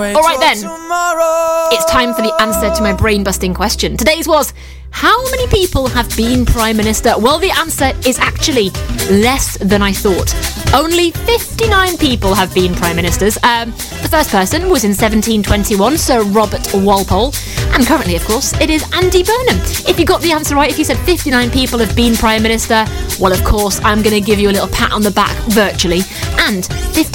All right then, it's time for the answer to my brain-busting question. Today's was, how many people have been Prime Minister? Well, the answer is actually less than I thought. Only 59 people have been Prime Ministers. The first person was in 1721, Sir Robert Walpole. And currently, of course, it is Andy Burnham. If you got the answer right, if you said 59 people have been Prime Minister, well, of course, I'm going to give you a little pat on the back virtually. And 50